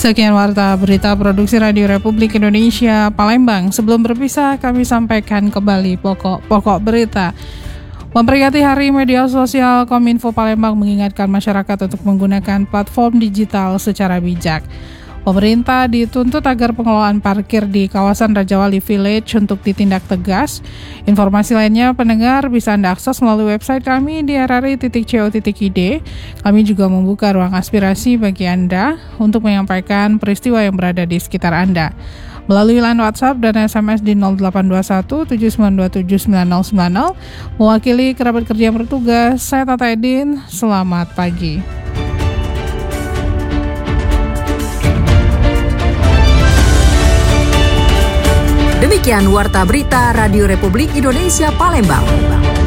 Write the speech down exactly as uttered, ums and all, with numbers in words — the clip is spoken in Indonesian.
Sekian warta berita produksi Radio Republik Indonesia Palembang. Sebelum berpisah, kami sampaikan kembali pokok-pokok berita. Memperingati Hari Media Sosial, Kominfo Palembang mengingatkan masyarakat untuk menggunakan platform digital secara bijak. Pemerintah dituntut agar pengelolaan parkir di kawasan Rajawali Village untuk ditindak tegas. Informasi lainnya pendengar bisa Anda akses melalui website kami di r r i titik co titik i d. Kami juga membuka ruang aspirasi bagi Anda untuk menyampaikan peristiwa yang berada di sekitar Anda. Melalui line WhatsApp dan S M S di nol delapan dua satu tujuh sembilan dua tujuh sembilan nol sembilan nol. Mewakili kerabat kerja yang bertugas, saya Tata Edin. Selamat pagi. Demikian Warta Berita Radio Republik Indonesia Palembang.